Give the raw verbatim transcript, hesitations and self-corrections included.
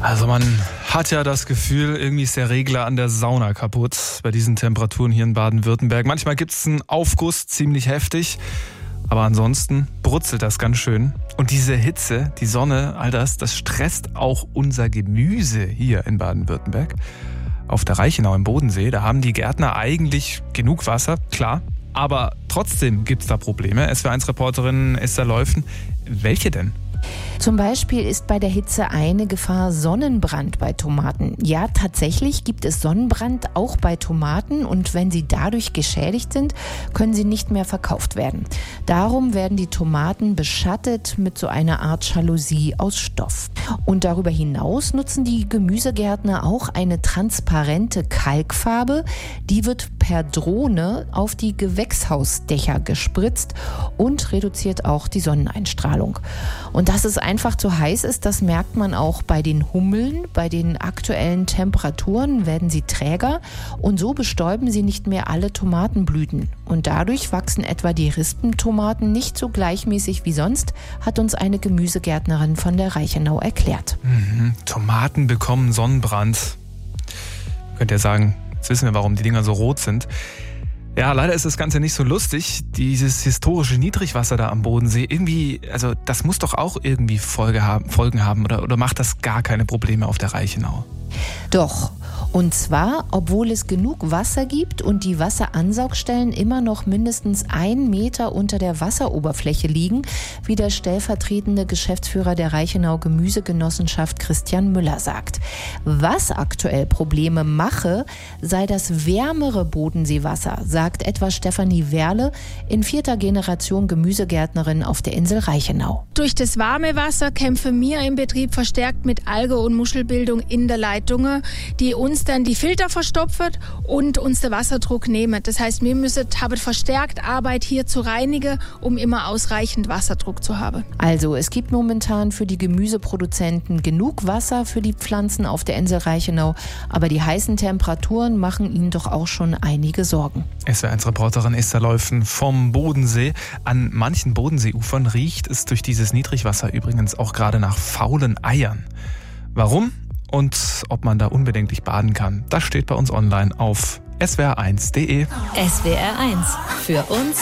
Also man hat ja das Gefühl, irgendwie ist der Regler an der Sauna kaputt bei diesen Temperaturen hier in Baden-Württemberg. Manchmal gibt es einen Aufguss, ziemlich heftig, aber ansonsten brutzelt das ganz schön. Und diese Hitze, die Sonne, all das, das stresst auch unser Gemüse hier in Baden-Württemberg. Auf der Reichenau im Bodensee, da haben die Gärtner eigentlich genug Wasser, klar. Aber trotzdem gibt es da Probleme. S W R eins Reporterin Esther Leufen, welche denn? Zum Beispiel ist bei der Hitze eine Gefahr Sonnenbrand bei Tomaten. Ja, tatsächlich gibt es Sonnenbrand auch bei Tomaten und wenn sie dadurch geschädigt sind, können sie nicht mehr verkauft werden. Darum werden die Tomaten beschattet mit so einer Art Jalousie aus Stoff. Und darüber hinaus nutzen die Gemüsegärtner auch eine transparente Kalkfarbe. Die wird per Drohne auf die Gewächshausdächer gespritzt und reduziert auch die Sonneneinstrahlung. Und dass es einfach zu heiß ist, das merkt man auch bei den Hummeln. Bei den aktuellen Temperaturen werden sie träger und so bestäuben sie nicht mehr alle Tomatenblüten. Und dadurch wachsen etwa die Rispentomaten nicht so gleichmäßig wie sonst, hat uns eine Gemüsegärtnerin von der Reichenau erklärt. Mhm. Tomaten bekommen Sonnenbrand. Könnt ihr sagen, jetzt wissen wir, warum die Dinger so rot sind. Ja, leider ist das Ganze nicht so lustig. Dieses historische Niedrigwasser da am Bodensee, irgendwie, also das muss doch auch irgendwie Folge haben, Folgen haben oder, oder macht das gar keine Probleme auf der Reichenau? Doch. Und zwar, obwohl es genug Wasser gibt und die Wasseransaugstellen immer noch mindestens ein Meter unter der Wasseroberfläche liegen, wie der stellvertretende Geschäftsführer der Reichenau Gemüsegenossenschaft Christian Müller sagt. Was aktuell Probleme mache, sei das wärmere Bodenseewasser, sagt etwa Stefanie Werle, in vierter Generation Gemüsegärtnerin auf der Insel Reichenau. Durch das warme Wasser kämpfen wir im Betrieb verstärkt mit Alge- und Muschelbildung in der Leitung, die uns dann die Filter verstopft und uns den Wasserdruck nehmen. Das heißt, wir müssen haben verstärkt Arbeit hier zu reinigen, um immer ausreichend Wasserdruck zu haben. Also es gibt momentan für die Gemüseproduzenten genug Wasser für die Pflanzen auf der Insel Reichenau, aber die heißen Temperaturen machen ihnen doch auch schon einige Sorgen. S W R eins Reporterin Esther Leufen vom Bodensee. An manchen Bodenseeufern riecht es durch dieses Niedrigwasser übrigens auch gerade nach faulen Eiern. Warum? Und ob man da unbedenklich baden kann, das steht bei uns online auf s w r eins punkt d e. S W R eins. Für uns